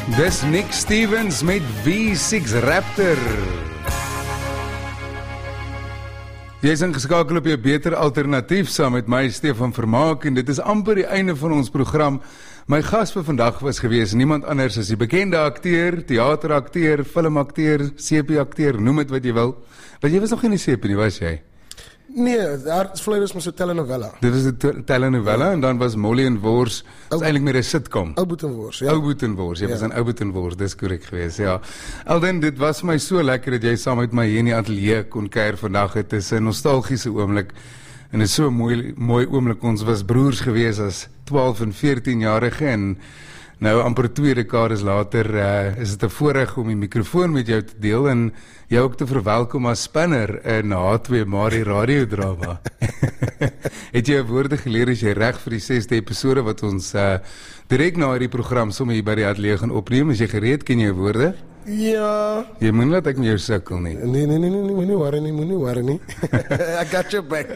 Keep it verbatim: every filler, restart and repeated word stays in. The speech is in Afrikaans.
Dis Nick Stevens met V six Raptor. Jy is ingeskakel op jou beter alternatief saam met my Stefan Vermaak en dit is amper die einde van ons program. My gas vir vandag was gewees niemand anders as die bekende akteur, teaterakteur, filmakteur, C P-akteur, noem dit wat jy wil. Want jy was nog nie in die C P nie, was jy? Nee, daar is vlees was 'n telenovela. Dit was 'n telenovela en dan was Molly en Wors, is eintlik meer 'n sitcom. Ou Boet en Wors, ja. Ou Boet en Wors, jy ja. was in Ou Boet en Wors, dis korrek geweest, ja. Alden, dit was vir my so lekker dat jy saam met my hier in die ateljee kon kuier vandag. Dit is 'n nostalgiese oomblik en dit is so 'n mooi mooi oomblik. Ons was broers geweest as twaalf en veertien jarige en nou amper twee dekades later uh, is dit 'n voorreg om die mikrofoon met jou te deel en jou ook te verwelkom as spinner in H twee Marie radiodrama. Het jy woorde geleer as jy reg vir die sesde episode wat ons uh, direk na hierdie program sommer hier by die ateljee gaan opneem? Is jy gereed? Ken jy woorde? Ja. Jy moet laat ek met jou sukkel nie. Nee, nee, nee, nee, moenie worry nie, moenie worry nie. I got your back.